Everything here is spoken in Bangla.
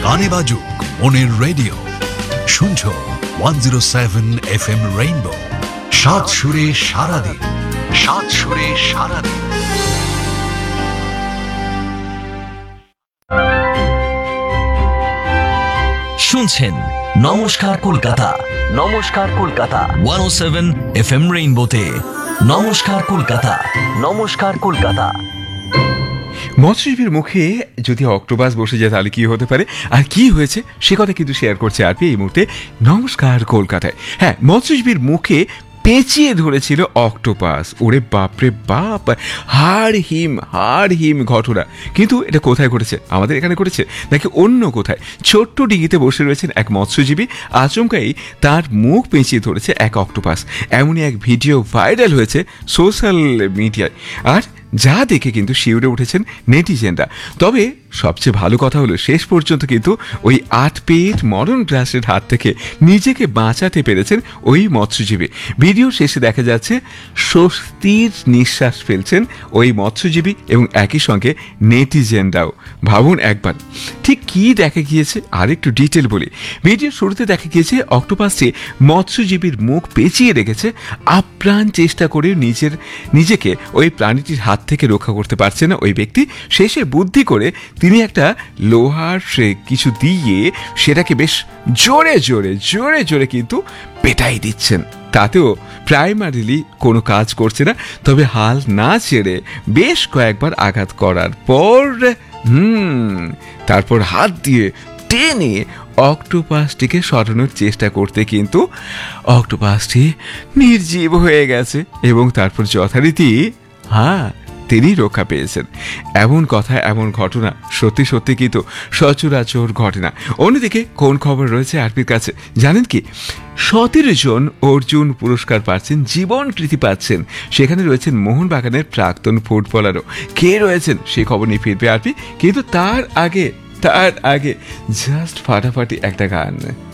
গানে বাজুক মনের রেডিও, শুনছো 107 FM রেইনবো, সাত সুরে সারাদিন, সাত সুরে সারাদিন। শুনছেন নমস্কার কলকাতা, নমস্কার কলকাতা 107 FM রেইনবোতে। নমস্কার কলকাতা, নমস্কার কলকাতা। মৎস্যজীবীর মুখে যদি অক্টোপাস বসে যায় তাহলে কি হতে পারে, আর কি হয়েছে সে কথা কিন্তু শেয়ার করছে আরপি এই মুহূর্তে নমস্কার কলকাতায়। হ্যাঁ, মৎস্যজীবীর মুখে পেঁচিয়ে ধরেছিল অক্টোপাস। ওরে বাপরে বাপ, হাড় হিম ঘটনা। কিন্তু এটা কোথায় ঘটেছে? আমাদের এখানে ঘটেছে নাকি অন্য কোথায়? ছোট্ট ডিঙিতে বসে রয়েছেন এক মৎস্যজীবী, আচমকাই তার মুখ পেঁচিয়ে ধরেছে এক অক্টোপাস। এমনই এক ভিডিও ভাইরাল হয়েছে সোশ্যাল মিডিয়ায়, আর যা দেখে কিন্তু শিউরে উঠেছেন নেটিজেনরা। তবে সবচেয়ে ভালো কথা হলো শেষ পর্যন্ত কিন্তু ওই 8 পেট মরণ গ্রাসের হাত থেকে নিজেকে বাঁচাতে পেরেছেন ওই মৎস্যজীবী। ভিডিও শেষে দেখা যাচ্ছে স্বস্তির নিঃশ্বাস ফেলছেন ওই মৎস্যজীবী এবং একই সঙ্গে নেটিজেনরাও। ভাবুন একবার ঠিক কি দেখা গিয়েছে, আর একটু ডিটেল বলি। ভিডিও শুরুতে দেখা গিয়েছে অক্টোপাসটি মৎস্যজীবীর মুখ পেঁচিয়ে রেখেছে, আপ্রাণ চেষ্টা করে নিজেকে ওই প্রাণীটির হাত থেকে রক্ষা করতে পারছে না ওই ব্যক্তি। শেষে বুদ্ধি করে তিনি একটা লোহার কিছু দিয়ে সেটাকে বেশ জোরে জোরে কিন্তু পেটাই দিচ্ছেন। তাতেও প্রাইমারিলি কোনো কাজ করছে না, তবে হাল না ছেড়ে বেশ কয়েকবার আঘাত করার পর তারপর হাত দিয়ে টেনে অক্টোপাসটিকে সরানোর চেষ্টা করতে কিন্তু অক্টোপাসটি নির্জীব হয়ে গেছে এবং তারপর যথারীতি তিনি রক্ষা পেয়েছেন। এমন কথা, এমন ঘটনা সত্যি সত্যি কিন্তু সচরাচর ঘটে না। অন্যদিকে কোন খবর রয়েছে আরপির কাছে জানেন কি? 17 জন অর্জুন পুরস্কার পাচ্ছেন, জীবন কৃতি পাচ্ছেন। সেখানে রয়েছেন মোহনবাগানের প্রাক্তন ফুটবলারও। কে রয়েছেন সেই খবর নিয়ে ফিরবে আরপি, কিন্তু তার আগে জাস্ট ফাটাফাটি একটা গান।